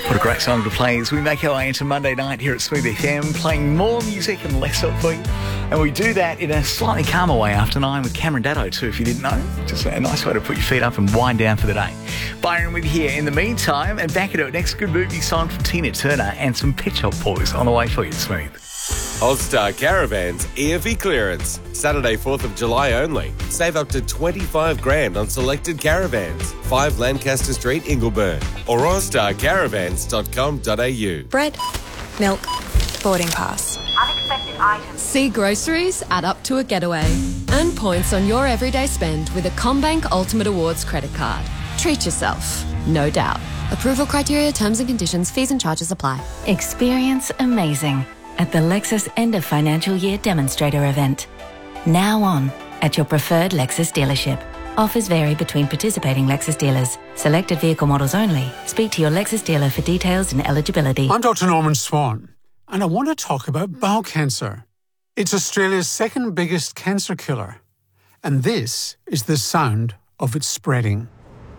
What a great song to play as we make our way into Monday night here at Smooth FM, playing more music and less of it. And we do that in a slightly calmer way after 9 with Cameron Daddo too, if you didn't know. Just a nice way to put your feet up and wind down for the day. Byron with you here in the meantime, and back into it next. Good movie song from Tina Turner and some Pet Shop Boys on the way for you at Smooth. All-Star Caravans EFE clearance. Saturday, 4th of July only. Save up to $25,000 on selected caravans. 5 Lancaster Street, Ingleburn. Or allstarcaravans.com.au. Bread, milk, boarding pass. Unexpected items. See groceries add up to a getaway. Earn points on your everyday spend with a CommBank Ultimate Awards credit card. Treat yourself, no doubt. Approval criteria, terms and conditions, fees and charges apply. Experience amazing at the Lexus End of Financial Year Demonstrator event. Now on at your preferred Lexus dealership. Offers vary between participating Lexus dealers. Selected vehicle models only. Speak to your Lexus dealer for details and eligibility. I'm Dr. Norman Swan, and I want to talk about bowel cancer. It's Australia's second biggest cancer killer, and this is the sound of it spreading.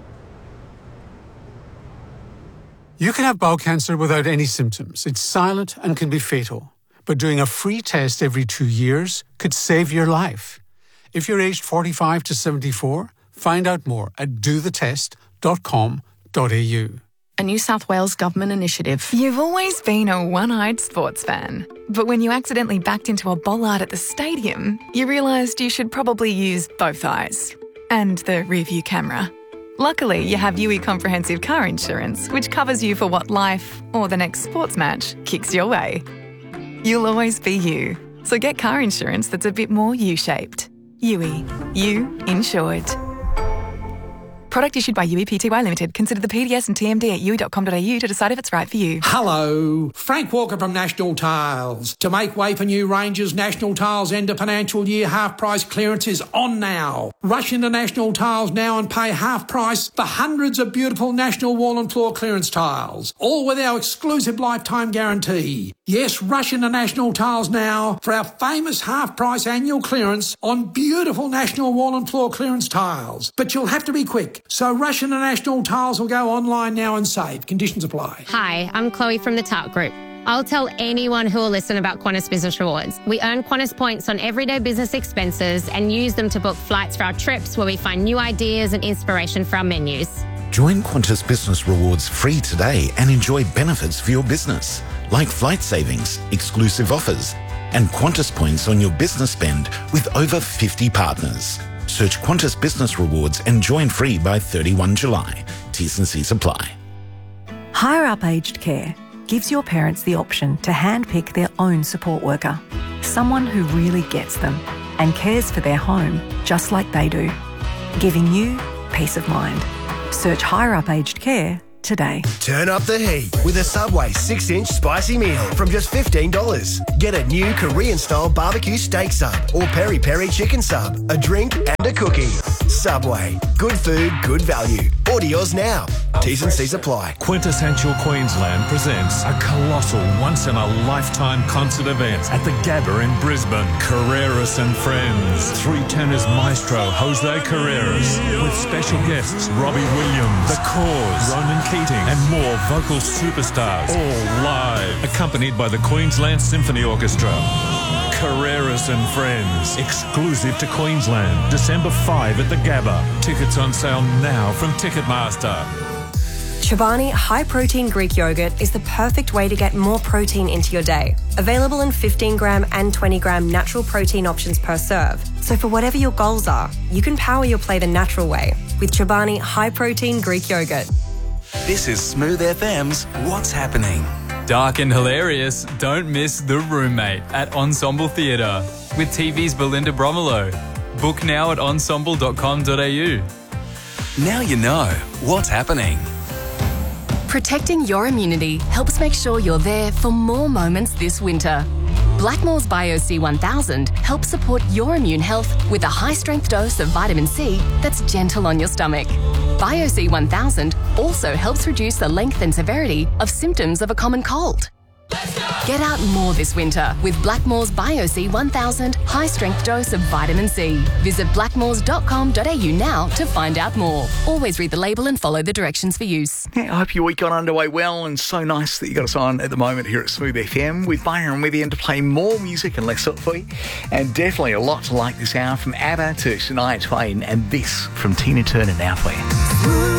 You can have bowel cancer without any symptoms. It's silent and can be fatal. But doing a free test every 2 years could save your life. If you're aged 45 to 74, find out more at dothetest.com.au. A New South Wales government initiative. You've always been a one-eyed sports fan. But when you accidentally backed into a bollard at the stadium, you realised you should probably use both eyes. And the rear-view camera. Luckily, you have UE Comprehensive Car Insurance, which covers you for what life, or the next sports match, kicks your way. You'll always be you. So get car insurance that's a bit more U-shaped. UE. You insured. Product issued by UE Pty Limited. Consider the PDS and TMD at UE.com.au to decide if it's right for you. Hello, Frank Walker from National Tiles. To make way for new ranges, National Tiles end of financial year half price clearance is on now. Rush into National Tiles now and pay half price for hundreds of beautiful National wall and floor clearance tiles, all with our exclusive lifetime guarantee. Yes, rush into National Tiles now for our famous half price annual clearance on beautiful National wall and floor clearance tiles. But you'll have to be quick. So rush into National Tiles or go online now and save. Conditions apply. Hi, I'm Chloe from the Tart Group. I'll tell anyone who will listen about Qantas Business Rewards. We earn Qantas points on everyday business expenses and use them to book flights for our trips where we find new ideas and inspiration for our menus. Join Qantas Business Rewards free today and enjoy benefits for your business, like flight savings, exclusive offers, and Qantas points on your business spend with over 50 partners. Search Qantas Business Rewards and join free by 31 July. T's and C's apply. Higher Up Aged Care gives your parents the option to handpick their own support worker, someone who really gets them and cares for their home just like they do, giving you peace of mind. Search Higher Up Aged Care today. Turn up the heat with a Subway 6-inch spicy meal from just $15. Get a new Korean-style barbecue steak sub or peri-peri chicken sub, a drink and a cookie. Subway. Good food, good value. Order yours now. T's and C's apply. Quintessential Queensland presents a colossal once-in-a-lifetime concert event at the Gabba in Brisbane. Carreras and Friends. 3 tenors maestro Jose Carreras with special guests Robbie Williams, The Cause, Ronan Keating and more vocal superstars, all live, accompanied by the Queensland Symphony Orchestra. Carreras and Friends, exclusive to Queensland, December 5 at the Gabba. Tickets on sale now from Ticketmaster. Chobani High Protein Greek Yogurt is the perfect way to get more protein into your day. Available in 15-gram and 20-gram natural protein options per serve. So for whatever your goals are, you can power your play the natural way with Chobani High Protein Greek Yogurt. This is Smooth FM's What's Happening. Dark and hilarious, don't miss The Roommate at Ensemble Theatre with TV's Belinda Bromelo. Book now at ensemble.com.au. Now you know what's happening. Protecting your immunity helps make sure you're there for more moments this winter. Blackmore's BioC 1000 helps support your immune health with a high-strength dose of vitamin C that's gentle on your stomach. BioC 1000 also helps reduce the length and severity of symptoms of a common cold. Let's go! Get out more this winter with Blackmores BioC 1000 high-strength dose of vitamin C. Visit blackmores.com.au now to find out more. Always read the label and follow the directions for use. Yeah, I hope your week got underway well, and so nice that you got us on at the moment here at Smooth FM with Byron with you to play more music and less for you. And definitely a lot to like this hour, from ABBA to Shania Twain, and this from Tina Turner now for you.